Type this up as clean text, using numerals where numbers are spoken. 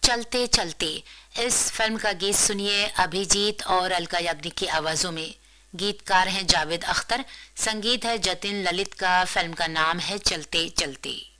चलते चलते इस फिल्म का गीत सुनिए अभिजीत और अलका याग्निक की आवाजों में। गीतकार हैं जावेद अख्तर, संगीत है जतिन ललित का। फिल्म का नाम है चलते चलते।